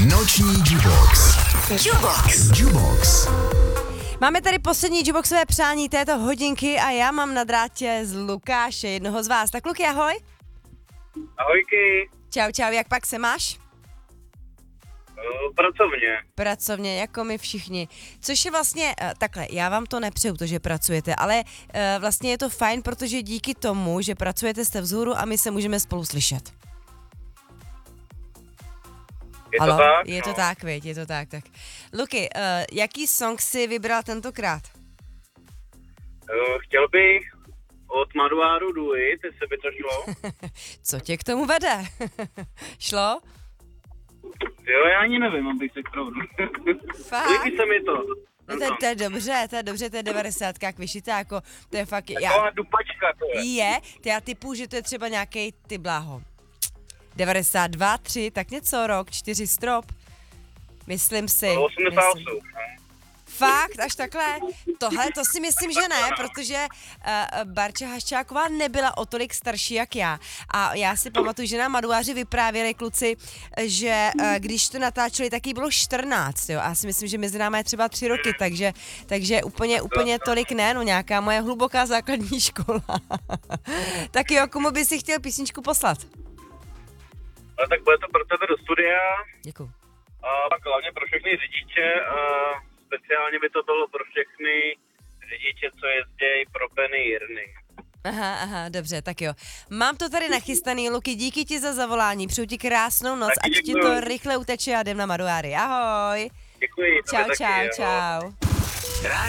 Noční Jubox. Jubox. Máme tady poslední Juboxové přání této hodinky a já mám na drátě z Lukáše, jednoho z vás. Tak Luky, ahoj. Ahojky. Čau, jak pak se máš? Pracovně, jako my všichni. Což je vlastně, takhle, já vám to nepřeju, to, že pracujete, ale vlastně je to fajn, protože díky tomu, že pracujete, jste vzhůru a my se můžeme spolu slyšet. To tak? Je to tak, viď, je to tak. Luky, jaký song si vybral tentokrát? Chtěl bych od Maduáru Do It, jestli by to šlo. Co tě k tomu vede? Šlo? Jo, já ani nevím, abych se pravdu. Fakt? Líbí se mi to. No to je dobře, to je 90, jak vyšitá, jako, to je fakt... Taková dupačka to je. Je, já typu, že to je třeba nějakej, ty bláho, 92, 3, tak něco, rok, 4 strop, myslím si. 88. Fakt, až takhle? Tohle, to si myslím, že ne, protože Barča Haščáková nebyla o tolik starší jak já. A já si pamatuju, že nám Maduáři vyprávěli kluci, že když to natáčeli, tak jí bylo 14, jo. A já si myslím, že mezi námi je třeba 3 roky, takže úplně tolik ne, no nějaká moje hluboká základní škola. Tak jo, komu by si chtěl písničku poslat? Ale tak bude to pro tebe do studia. Děkuju. A pak hlavně pro všechny řidiče. Speciálně by to bylo pro všechny řidiče, co jezdějí pro Penny Jirny. Aha, dobře, tak jo. Mám to tady nachystaný, Luky, díky ti za zavolání, přeju ti krásnou noc, ať ti to rychle uteče a jdem na Maduáry. Ahoj. Děkuji. Čau.